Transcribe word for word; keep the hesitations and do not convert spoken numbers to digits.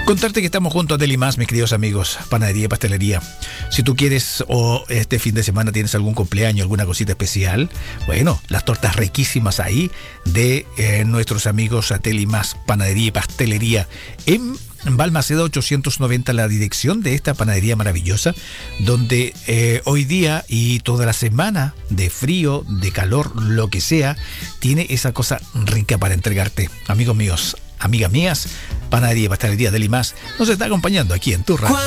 Contarte que estamos junto a Delimas, mis queridos amigos, panadería y pastelería. Si tú quieres o este fin de semana tienes algún cumpleaños, alguna cosita especial, bueno, las tortas riquísimas ahí de eh, nuestros amigos a Delimas, panadería y pastelería en Balmaceda ochocientos noventa, la dirección de esta panadería maravillosa, donde eh, hoy día y toda la semana, de frío, de calor, lo que sea, tiene esa cosa rica para entregarte. Amigos míos, amigas mías, panadería y pastelería Delimas nos está acompañando aquí en tu radio.